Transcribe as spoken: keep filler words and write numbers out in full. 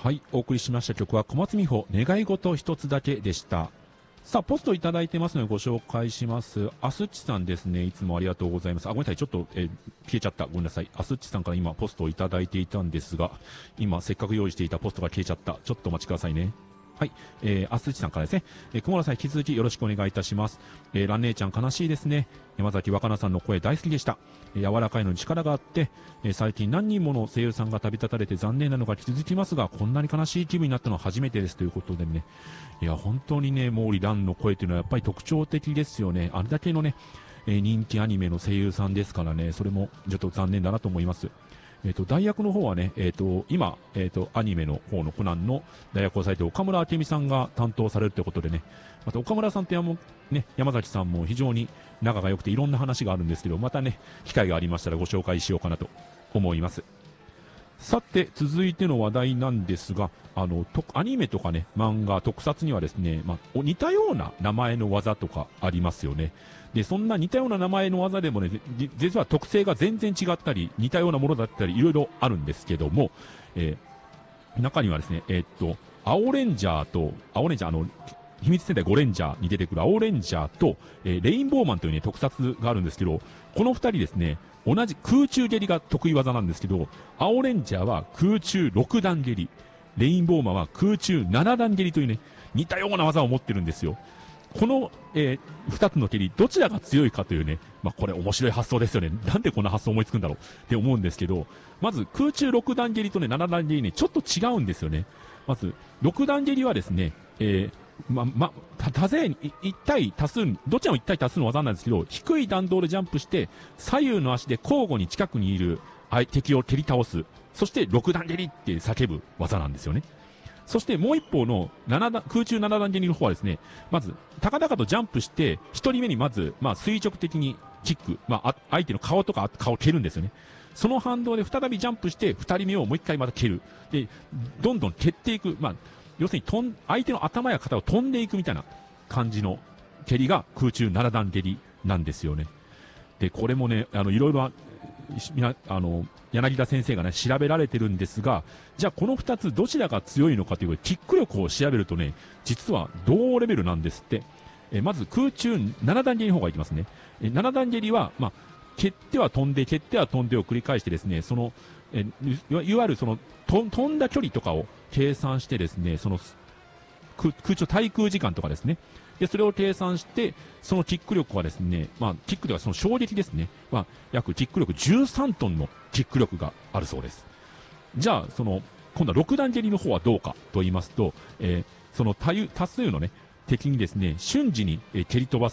はい、お送りしました曲は小松美穂願い事一つだけでした。さあ、ポストいただいてますのでご紹介します。アスッチさんですね、いつもありがとうございます。あ、ごめんなさい、ちょっと、えー、消えちゃった。ごめんなさい。アスッチさんから今ポストをいただいていたんですが、今せっかく用意していたポストが消えちゃった。ちょっとお待ちくださいね。はい、えー、アスッチさんからですね、えー、熊原さん引き続きよろしくお願いいたします。えー、蘭姉ちゃん悲しいですね。山崎若菜さんの声大好きでした。えー、柔らかいのに力があって、えー、最近何人もの声優さんが旅立たれて残念なのが続きますが、こんなに悲しい気分になったのは初めてですということでね、いや本当にね、毛利蘭の声というのはやっぱり特徴的ですよね。あれだけのね、えー、人気アニメの声優さんですからね、それもちょっと残念だなと思います。えっと、代役の方はね、えっと、今、えっと、アニメの方のコナンの代役をされて岡村明美さんが担当されるということでね、また岡村さんってもね、山崎さんも非常に仲が良くていろんな話があるんですけど、またね、機会がありましたらご紹介しようかなと思います。さて、続いての話題なんですが、あの、とアニメとかね、漫画、特撮にはですね、まあ、似たような名前の技とかありますよね。で、そんな似たような名前の技でもね、実は特性が全然違ったり、似たようなものだったり、いろいろあるんですけども、えー、中にはですね、えー、っと、青レンジャーと、青レンジャー、あの、秘密戦隊ゴレンジャーに出てくる青レンジャーと、えー、レインボーマンというね、特撮があるんですけど、この二人ですね、同じ空中蹴りが得意技なんですけど、青レンジャーは空中ろく段蹴り、レインボーマンは空中なな段蹴りというね、似たような技を持ってるんですよ。この、えー、二つの蹴り、どちらが強いかというね、まあ、これ面白い発想ですよね。なんでこんな発想思いつくんだろうって思うんですけど、まず空中ろく段蹴りとね、なな段蹴りね、ちょっと違うんですよね。まず、ろく段蹴りはですね、えー、ま、ま、多勢に、一対多数、どちらも一対多数の技なんですけど、低い弾道でジャンプして、左右の足で交互に近くにいる相敵を蹴り倒す。そしてろく段蹴りって叫ぶ技なんですよね。そしてもう一方のなな段、空中なな段蹴りの方はですね、まず、高々とジャンプして、一人目にまず、まあ垂直的にキック、まあ相手の顔とか顔を蹴るんですよね。その反動で再びジャンプして、二人目をもう一回また蹴る。で、どんどん蹴っていく。まあ、要するに飛ん、相手の頭や肩を飛んでいくみたいな感じの蹴りが空中なな段蹴りなんですよね。で、これもね、あの、いろいろ、みな、あの、柳田先生がね、調べられてるんですが、じゃあこの二つどちらが強いのかというキック力を調べるとね、実は同レベルなんですって。え、まず空中なな段蹴りの方がいきますね。え、なな段蹴りは、まあ、蹴っては飛んで、蹴っては飛んでを繰り返してですね、その、え、いわゆるその、飛んだ距離とかを計算してですね、その、空中滞空時間とかですね。で、それを計算して、そのキック力はですね、まあ、キックではその衝撃ですね。まあ、約キック力じゅうさんトンのキック力があるそうです。じゃあ、その、今度はろく段蹴りの方はどうかと言いますと、えー、その多多数のね、敵にですね、瞬時に、えー、蹴り飛ばす